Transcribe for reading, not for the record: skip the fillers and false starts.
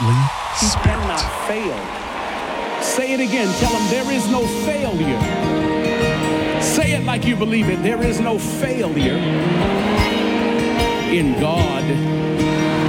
Holy He Spirit. cannot fail. Say it again. Tell him there is no failure. Say it like you believe it. There is no failure in God.